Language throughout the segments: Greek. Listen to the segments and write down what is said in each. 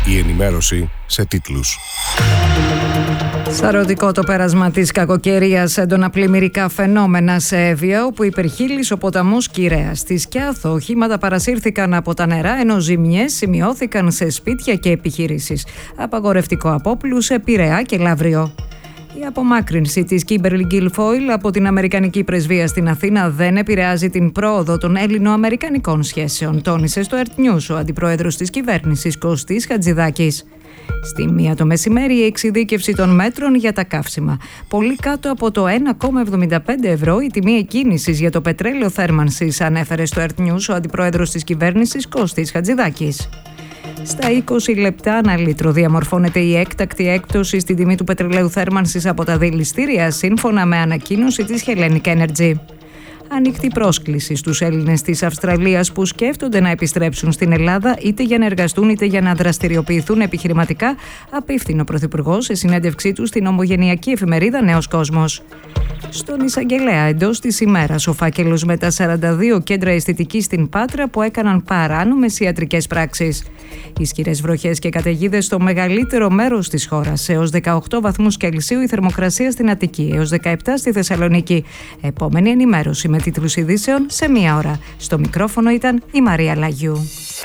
Η ενημέρωση σε τίτλους. Σαρωτικό το πέρασμα της κακοκαιρίας, έντονα πλημμυρικά φαινόμενα σε Εύβοια, όπου υπερχείλησε ο ποταμός Κυρέας. Στη Σκιάθο, οχήματα παρασύρθηκαν από τα νερά, ενώ ζημιές σημειώθηκαν σε σπίτια και επιχειρήσεις. Απαγορευτικό απόπλου σε Πειραιά και Λαύριο. Η απομάκρυνση της Κίμπερλι Γκίλφοιλ από την Αμερικανική πρεσβεία στην Αθήνα δεν επηρεάζει την πρόοδο των ελληνοαμερικανικών σχέσεων, τόνισε στο Earth News ο αντιπρόεδρος της κυβέρνησης Κωστής Χατζηδάκης. Στη 1 το μεσημέρι η εξειδίκευση των μέτρων για τα καύσιμα. Πολύ κάτω από το 1,75 ευρώ η τιμή εκκίνησης για το πετρέλαιο θέρμανσης, ανέφερε στο Earth News ο αντιπρόεδρος της κυβέρνησης Κωστής Χατζηδάκης. Στα 20 λεπτά ανά λίτρο διαμορφώνεται η έκτακτη έκπτωση στην τιμή του πετρελαίου θέρμανσης από τα δηληστήρια, σύμφωνα με ανακοίνωση της Hellenic Energy. Ανοιχτή πρόσκληση στους Έλληνες της Αυστραλίας που σκέφτονται να επιστρέψουν στην Ελλάδα είτε για να εργαστούν είτε για να δραστηριοποιηθούν επιχειρηματικά, απίφθινε ο Πρωθυπουργός σε συνέντευξή του στην ομογενειακή εφημερίδα Νέος Κόσμος. Στον εισαγγελέα εντός της ημέρας ο φάκελος με τα 42 κέντρα αισθητικής στην Πάτρα που έκαναν παράνομες ιατρικές πράξεις. Ισχυρές βροχές και καταιγίδες στο μεγαλύτερο μέρος της χώρας. Έως 18 βαθμούς Κελσίου η θερμοκρασία στην Αττική, έως 17 στη Θεσσαλονίκη. Επόμενη ενημέρωση με τίτλους ειδήσεων σε 1 ώρα. Στο μικρόφωνο ήταν η Μαρία Λαγιού.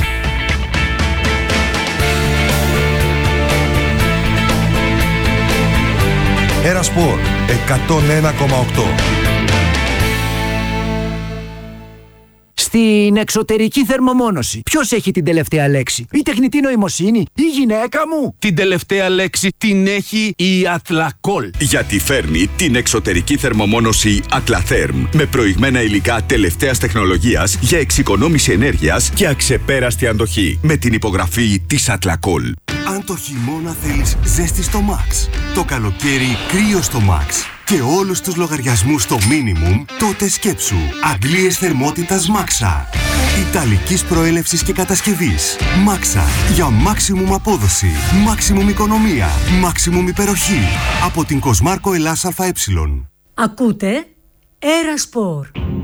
Ένα Σπορ 101,8. Στην εξωτερική θερμομόνωση, ποιος έχει την τελευταία λέξη? Η τεχνητή νοημοσύνη, η γυναίκα μου? Την τελευταία λέξη την έχει η Ατλακόλ. Γιατί φέρνει την εξωτερική θερμομόνωση Atlatherm με προηγμένα υλικά τελευταίας τεχνολογίας για εξοικονόμηση ενέργειας και αξεπέραστη αντοχή. Με την υπογραφή της Ατλακόλ. Αν το χειμώνα θέλεις ζέστη στο Max, το καλοκαίρι κρύο στο Max και όλους τους λογαριασμούς στο minimum, τότε σκέψου αντλίες θερμότητας Maxa. Ιταλικής προέλευσης και κατασκευής. Maxa για maximum απόδοση, maximum οικονομία, maximum υπεροχή. Από την Κοσμάρκο Ελλάς ΑΕ. Ακούτε Ένα Σπορ.